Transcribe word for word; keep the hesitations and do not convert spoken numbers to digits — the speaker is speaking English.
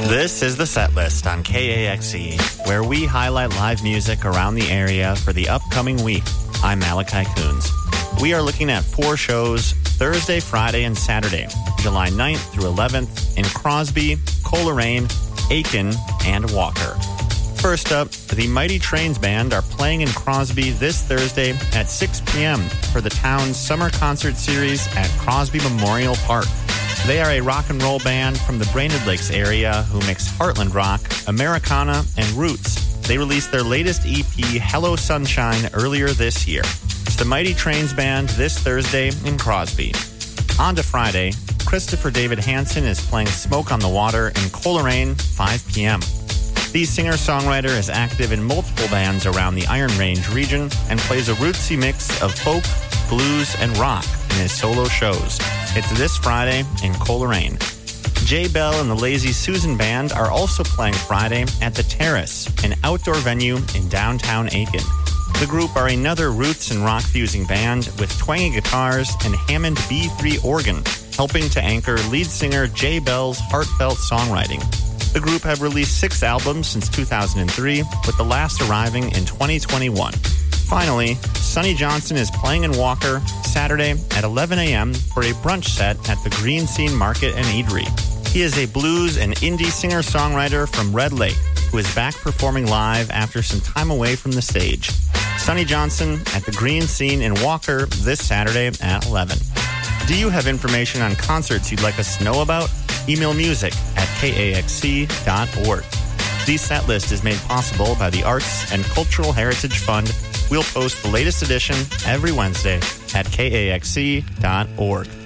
This is the set list on K A X E, where we highlight live music around the area for the upcoming week. I'm Malachi Coons. We are looking at four shows Thursday, Friday, and Saturday, July ninth through eleventh in Crosby, Coleraine, Aiken, and Walker. First up, the Mighty Trains Band are playing in Crosby this Thursday at six p.m. for the town's summer concert series at Crosby Memorial Park. They are a rock and roll band from the Brainerd Lakes area who mix Heartland rock, Americana, and roots. They released their latest E P, Hello Sunshine, earlier this year. It's the Mighty Trains Band this Thursday in Crosby. On to Friday, Christopher David Hansen is playing Smoke on the Water in Coleraine, five p.m. The singer-songwriter is active in multiple bands around the Iron Range region and plays a rootsy mix of folk, blues, and rock in his solo shows. It's this Friday in Coleraine. Jay Bell and the Lazy Susan Band are also playing Friday at The Terrace, an outdoor venue in downtown Aiken. The group are another roots and rock-fusing band with twangy guitars and Hammond B three organ, helping to anchor lead singer Jay Bell's heartfelt songwriting. The group have released six albums since two thousand three, with the last arriving in twenty twenty-one. Finally, Sonny Johnson is playing in Walker Saturday at eleven a.m. for a brunch set at the Green Scene Market and Eatery. He is a blues and indie singer-songwriter from Red Lake who is back performing live after some time away from the stage. Sonny Johnson at the Green Scene in Walker this Saturday at eleven. Do you have information on concerts you'd like us to know about? Email music at k a x c dot org. The set list is made possible by the Arts and Cultural Heritage Fund. We'll post the latest edition every Wednesday at k a x c dot org.